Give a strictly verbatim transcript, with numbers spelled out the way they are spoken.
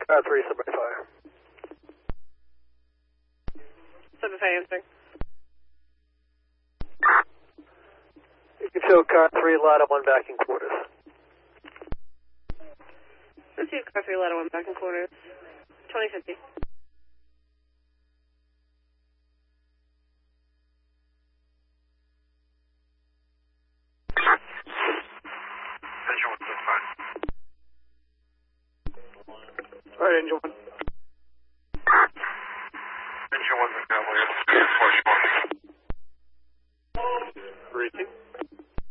Car three, seven by fire. seven five answering. You can show car three, ladder one back in quarters. Let's see car three, ladder one back in quarters. twenty fifty. Alright, engine one.